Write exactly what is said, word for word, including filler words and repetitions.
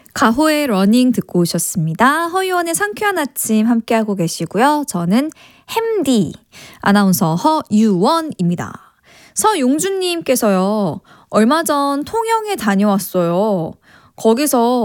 가호의 러닝 듣고 오셨습니다. 허유원의 상쾌한 아침 함께하고 계시고요. 저는 햄디 아나운서 허유원입니다. 서용준님께서요. 얼마 전 통영에 다녀왔어요. 거기서